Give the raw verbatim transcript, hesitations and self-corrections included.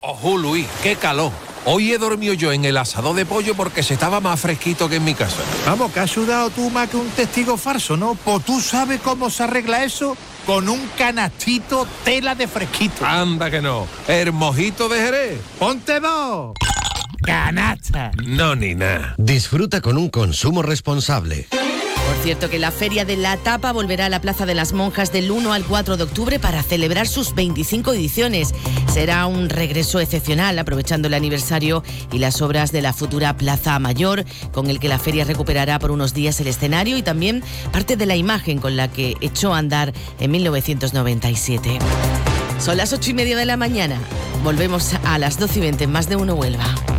Ojo, Luis, qué calor. Hoy he dormido yo en el asador de pollo porque se estaba más fresquito que en mi casa. Vamos, que has sudado tú más que un testigo falso, ¿no? Pues tú sabes cómo se arregla eso con un canastito tela de fresquito. Anda que no. El mojito de Jerez. ¡Ponte dos! ¡Canasta! No, ni nada. Disfruta con un consumo responsable. Por cierto, que la Feria de la Tapa volverá a la Plaza de las Monjas del uno al cuatro de octubre para celebrar sus veinticinco ediciones. Será un regreso excepcional, aprovechando el aniversario y las obras de la futura Plaza Mayor, con el que la feria recuperará por unos días el escenario y también parte de la imagen con la que echó a andar en mil novecientos noventa y siete. Son las ocho y media de la mañana. Volvemos a las doce y veinte, Más de Uno Huelva.